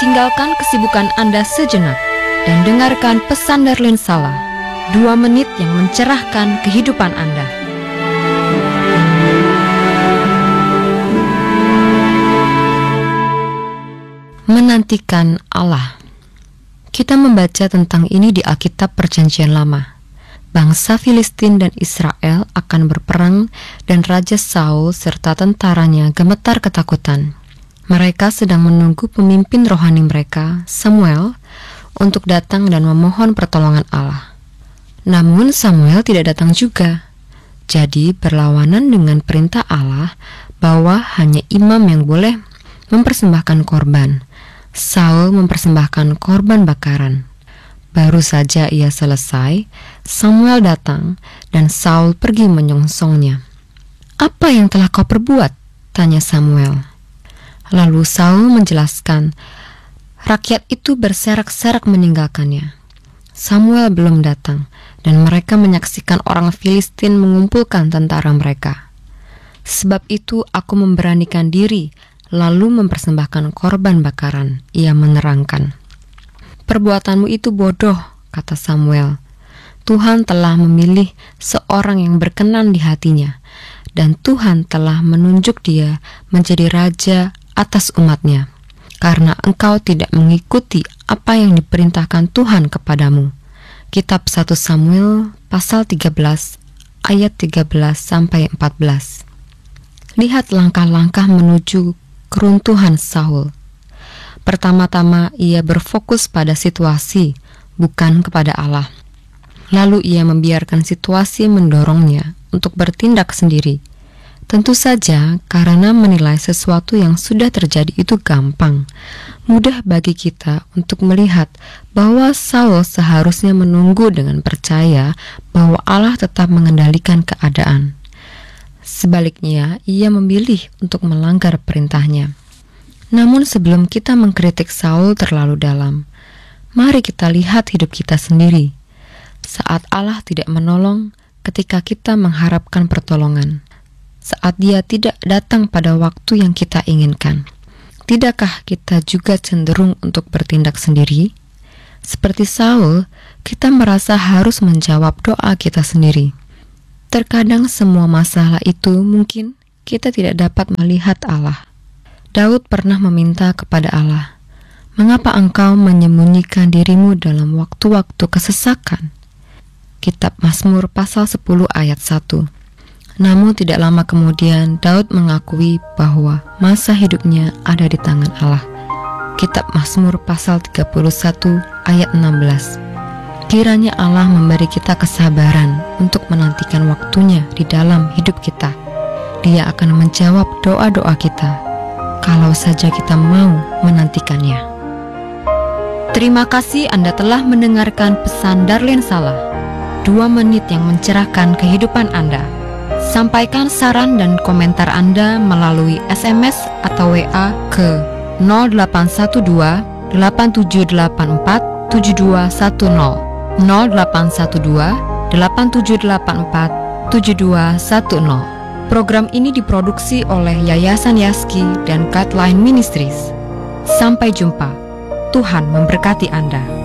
tinggalkan kesibukan Anda sejenak dan dengarkan pesan Darlene Sala, 2 menit yang mencerahkan kehidupan Anda. Menantikan Allah. Kita membaca tentang ini di Alkitab Perjanjian Lama. Bangsa Filistin dan Israel akan berperang dan Raja Saul serta tentaranya gemetar ketakutan. Mereka sedang menunggu pemimpin rohani mereka, Samuel, untuk datang dan memohon pertolongan Allah. Namun Samuel tidak datang juga. Jadi berlawanan dengan perintah Allah bahwa hanya imam yang boleh mempersembahkan korban. Saul mempersembahkan korban bakaran. Baru saja ia selesai, Samuel datang dan Saul pergi menyongsongnya. "Apa yang telah kau perbuat?" tanya Samuel. Lalu Saul menjelaskan, rakyat itu berserak-serak meninggalkannya. Samuel belum datang dan mereka menyaksikan orang Filistin mengumpulkan tentara mereka. "Sebab itu aku memberanikan diri lalu mempersembahkan korban bakaran," ia menerangkan. "Perbuatanmu itu bodoh," kata Samuel. "Tuhan telah memilih seorang yang berkenan di hatinya, dan Tuhan telah menunjuk dia menjadi raja atas umatnya, karena engkau tidak mengikuti apa yang diperintahkan Tuhan kepadamu." Kitab 1 Samuel pasal 13 ayat 13-14. Lihat langkah-langkah menuju keruntuhan Saul. Pertama-tama ia berfokus pada situasi, bukan kepada Allah. Lalu ia membiarkan situasi mendorongnya untuk bertindak sendiri. Tentu saja karena menilai sesuatu yang sudah terjadi itu gampang. Mudah bagi kita untuk melihat bahwa Saul seharusnya menunggu dengan percaya bahwa Allah tetap mengendalikan keadaan. Sebaliknya, ia memilih untuk melanggar perintahnya. Namun sebelum kita mengkritik Saul terlalu dalam, mari kita lihat hidup kita sendiri. Saat Allah tidak menolong ketika kita mengharapkan pertolongan, saat Dia tidak datang pada waktu yang kita inginkan, tidakkah kita juga cenderung untuk bertindak sendiri? Seperti Saul, kita merasa harus menjawab doa kita sendiri. Terkadang semua masalah itu mungkin kita tidak dapat melihat Allah. Daud pernah meminta kepada Allah, "Mengapa engkau menyembunyikan dirimu dalam waktu-waktu kesesakan?" Kitab Mazmur pasal 10 ayat 1. Namun tidak lama kemudian Daud mengakui bahwa masa hidupnya ada di tangan Allah. Kitab Mazmur pasal 31 ayat 16. Kiranya Allah memberi kita kesabaran untuk menantikan waktunya di dalam hidup kita. Dia akan menjawab doa-doa kita kalau saja kita mau menantikannya. Terima kasih Anda telah mendengarkan pesan Darlene Sala, 2 menit yang mencerahkan kehidupan Anda. Sampaikan saran dan komentar Anda melalui SMS atau WA ke 0812 8784 7210 0812 8784 7210. Program ini diproduksi oleh Yayasan Yaski dan Guideline Ministries. Sampai jumpa. Tuhan memberkati Anda.